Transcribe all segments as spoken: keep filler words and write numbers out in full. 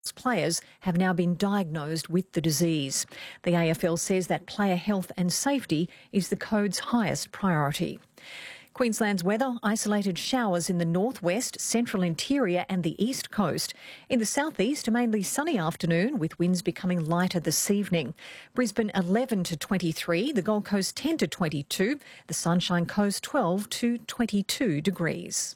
players have now been diagnosed with the disease. The A F L says that player health and safety is the code's highest priority. Queensland's weather: isolated showers in the northwest, central interior and the east coast. In the southeast, a mainly sunny afternoon with winds becoming lighter this evening. Brisbane eleven to twenty-three, the Gold Coast ten to twenty-two, the Sunshine Coast twelve to twenty-two degrees.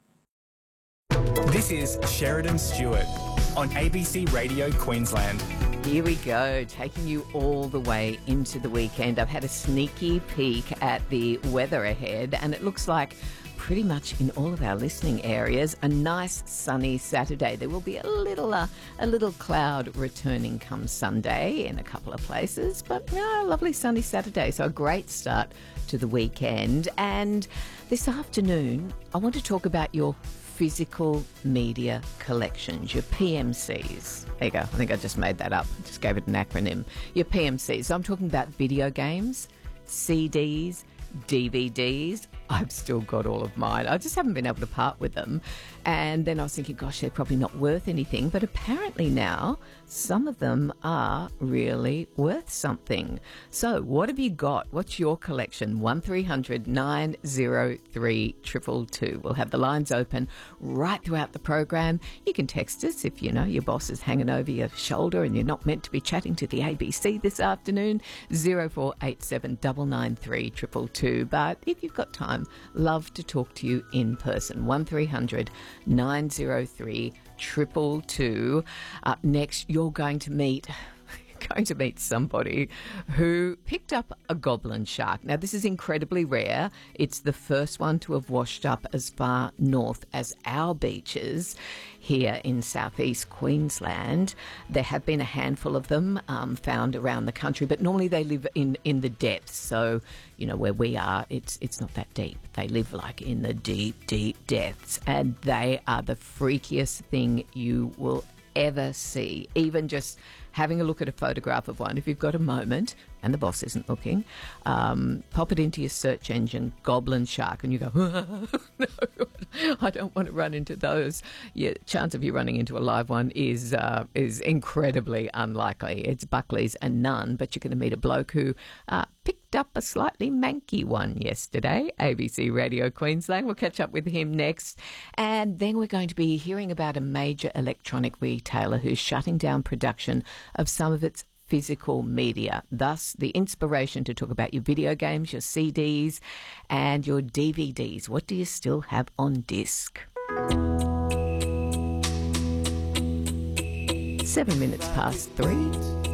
This is Sheridan Stewart on A B C Radio Queensland. Here we go, taking you all the way into the weekend. I've had a sneaky peek at the weather ahead, and it looks like pretty much in all of our listening areas, a nice sunny Saturday. There will be a little uh, a little cloud returning come Sunday in a couple of places, but yeah, a lovely sunny Saturday. So a great start to the weekend. And this afternoon, I want to talk about your physical media collections, your P M Cs. There you go. I think I just made that up. Just gave it an acronym. Your P M Cs. So I'm talking about video games, C Ds, D V Ds. I've still got all of mine. I just haven't been able to part with them. And then I was thinking, gosh, they're probably not worth anything. But apparently now, some of them are really worth something. So what have you got? What's your collection? one three hundred nine oh three two two two. We'll have the lines open right throughout the program. You can text us if, you know, your boss is hanging over your shoulder and you're not meant to be chatting to the A B C this afternoon. oh four eight seven nine nine three two two two. But if you've got time, love to talk to you in person. one three hundred nine oh three two two two. Up next, you're going to meet going to meet somebody who picked up a goblin shark. Now, this is incredibly rare. It's the first one to have washed up as far north as our beaches here in southeast Queensland. There have been a handful of them um, found around the country, but normally they live in, in the depths. So, you know, where we are, it's it's not that deep. They live like in the deep, deep depths, and they are the freakiest thing you will ever see. Even just having a look at a photograph of one, if you've got a moment and the boss isn't looking, um, pop it into your search engine, goblin shark, and you go, no, I don't want to run into those. Your chance of you running into a live one is uh, is incredibly unlikely. It's Buckley's and none, but you're going to meet a bloke who uh, picked up a slightly manky one yesterday. A B C Radio Queensland. We'll catch up with him next. And then we're going to be hearing about a major electronic retailer who's shutting down production of some of its physical media. Thus, the inspiration to talk about your video games, your C Ds and your D V Ds. What do you still have on disc? Seven minutes past three.